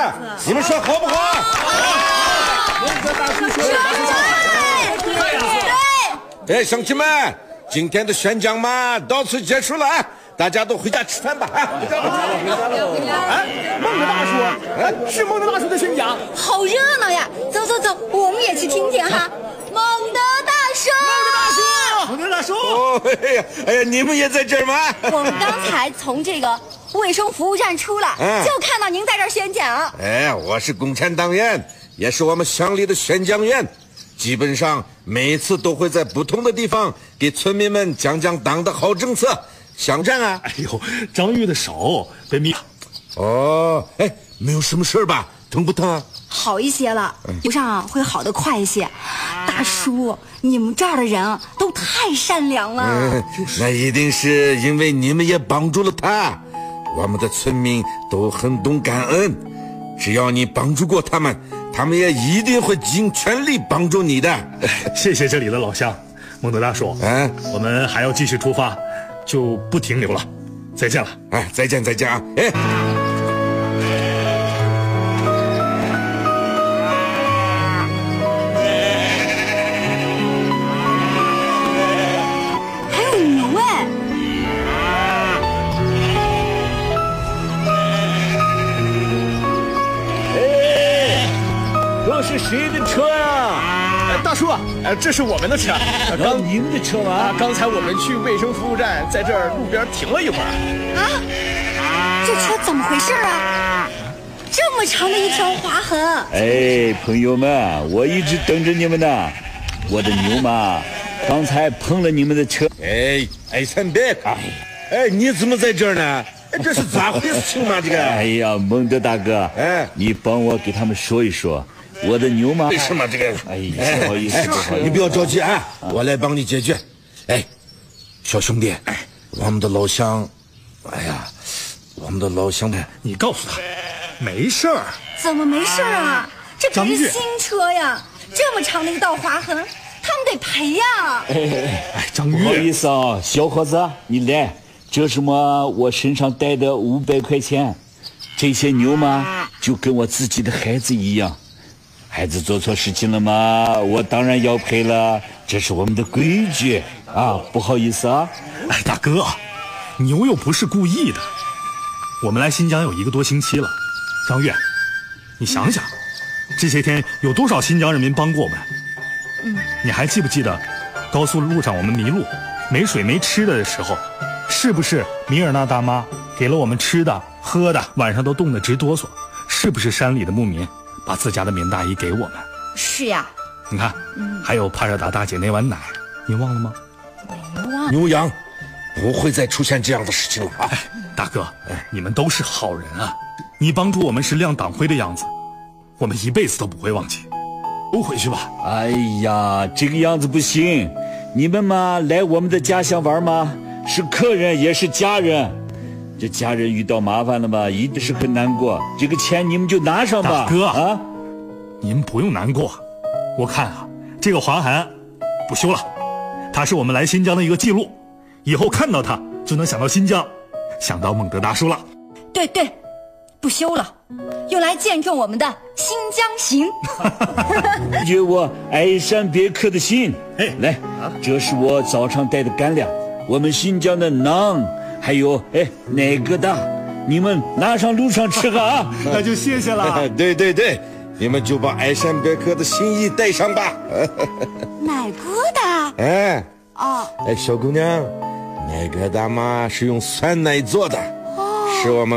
你们说好不好？ 好。 孟德大叔说对。哎，乡亲们，今天的宣讲嘛，到此结束了啊！大家都回家吃饭吧啊！回家吧。 哎，孟德大叔，哎，是孟德大叔的宣讲， 好热闹呀！走走走，我们也去听听哈。孟德大叔， 孟德大叔。 哦，哎呀，你们也在这儿吗？ 我们刚才从这个卫生服务站出来，就看到您在这儿宣讲。 哎，我是共产党员，也是我们乡里的宣讲员。基本上每次都会在不同的地方给村民们讲讲党的好政策。乡长啊， 哎呦，张玉的手被迷。 哦，哎，没有什么事吧？疼不疼啊？ 好一些了，路上会好得快一些。大叔，你们这儿的人都太善良了。 那一定是因为你们也帮助了他。我们的村民都很懂感恩，只要你帮助过他们，他们也一定会尽全力帮助你的。 谢谢这里的老乡，孟德大叔。我们还要继续出发，就不停留了。再见了。 哎，再见啊！哎。 是谁的车啊？ 大叔，这是我们的车。 你们的车吗？ 刚才我们去卫生服务站，在这儿路边停了一会儿。 这车怎么回事啊？这么长的一条划痕。 哎，朋友们，我一直等着你们呢。我的牛马刚才碰了你们的车。 哎，三别看。哎，你怎么在这儿呢？这是咋回事嘛？这个。 哎呀，孟德大哥，你帮我给他们说一说。我的牛马为什么这个？ 哎呀，不好意思， 你不要着急啊，我来帮你解决。哎，小兄弟，我们的老乡， 你告诉他，没事儿。 怎么没事啊？这可是新车呀，这么长的一道划痕，他们得赔呀。 张玉， 不好意思啊，小伙子，你来，这是我身上带的500块钱，这些牛马就跟我自己的孩子一样。孩子做错事情了吗？我当然要赔了，这是我们的规矩啊！不好意思啊。 哎，大哥，牛又不是故意的。我们来新疆有1个多星期了，张月，你想想，这些天有多少新疆人民帮过我们？你还记不记得高速路上我们迷路、没水没吃的时候，是不是米尔纳大妈给了我们吃的、喝的，晚上都冻得直哆嗦？是不是山里的牧民把自家的棉大衣给我们？ 是呀。 你看，还有帕热达大姐那碗奶，你忘了吗？ 没忘。 牛羊，不会再出现这样的事情了啊！ 大哥，你们都是好人啊！你帮助我们是亮党徽的样子，我们一辈子都不会忘记。都回去吧。 哎呀，这个样子不行，你们嘛来我们的家乡玩嘛，是客人也是家人。这家人遇到麻烦了吧，一定是很难过。这个钱你们就拿上吧。 大哥啊， 您不用难过。我看啊，这个划痕不修了，它是我们来新疆的一个记录，以后看到它就能想到新疆，想到孟德大叔了。 对，不修了，用来见证我们的新疆行。 有我爱山别克的心。来，这是我早上带的干粮，我们新疆的馕。还有哪个的，你们拿上路上吃个啊。 那就谢谢了。 对，你们就把爱山别克的心意带上吧。 哪个的？ 小姑娘，那个大妈是用酸奶做的，是我们